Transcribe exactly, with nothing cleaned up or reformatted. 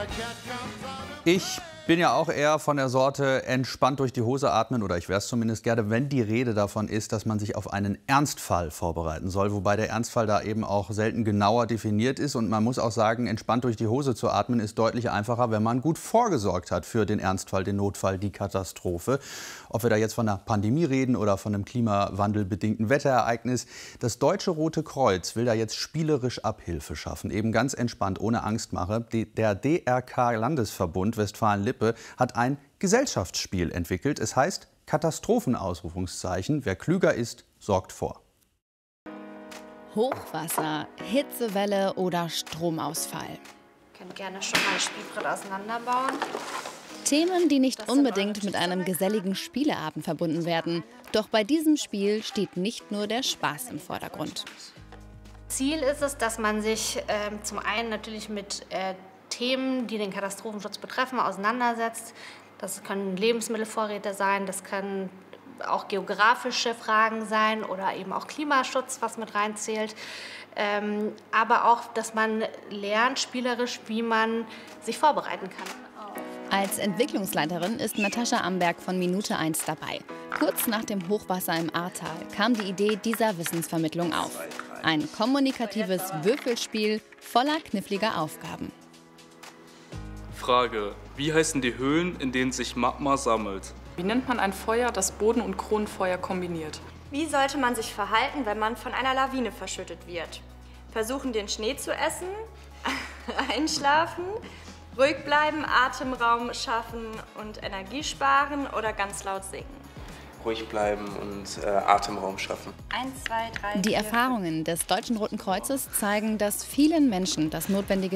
Ich bin ja auch eher von der Sorte entspannt durch die Hose atmen, oder ich wäre es zumindest gerne, wenn die Rede davon ist, dass man sich auf einen Ernstfall vorbereiten soll, wobei der Ernstfall da eben auch selten genauer definiert ist. Und man muss auch sagen, entspannt durch die Hose zu atmen ist deutlich einfacher, wenn man gut vorgesorgt hat für den Ernstfall, den Notfall, die Katastrophe. Ob wir da jetzt von einer Pandemie reden oder von einem klimawandelbedingten Wetterereignis. Das Deutsche Rote Kreuz will da jetzt spielerisch Abhilfe schaffen, eben ganz entspannt, ohne Angstmache. Der D R K-Landesverbund Westfalen-Lippe hat ein Gesellschaftsspiel entwickelt. Es heißt Katastrophenausrufungszeichen. Wer klüger ist, sorgt vor. Hochwasser, Hitzewelle oder Stromausfall. Ihr könnt gerne schon mal das Spielbrett auseinanderbauen. Themen, die nicht unbedingt mit einem geselligen Spieleabend verbunden werden. Doch bei diesem Spiel steht nicht nur der Spaß im Vordergrund. Ziel ist es, dass man sich äh, zum einen natürlich mit äh, Themen, die den Katastrophenschutz betreffen, auseinandersetzt. Das können Lebensmittelvorräte sein, das können auch geografische Fragen sein oder eben auch Klimaschutz, was mit reinzählt. Ähm, aber auch, dass man lernt, spielerisch, wie man sich vorbereiten kann. Als Entwicklungsleiterin ist Natascha Amberg von Minute eins dabei. Kurz nach dem Hochwasser im Ahrtal kam die Idee dieser Wissensvermittlung auf. Ein kommunikatives Würfelspiel voller kniffliger Aufgaben. Frage: Wie heißen die Höhlen, in denen sich Magma sammelt? Wie nennt man ein Feuer, das Boden- und Kronenfeuer kombiniert? Wie sollte man sich verhalten, wenn man von einer Lawine verschüttet wird? Versuchen, den Schnee zu essen, einschlafen, ruhig bleiben, Atemraum schaffen und Energie sparen oder ganz laut singen? Ruhig bleiben und äh, Atemraum schaffen. Eins, zwei, drei, Die vier, Erfahrungen des Deutschen Roten Kreuzes zeigen, dass vielen Menschen das notwendige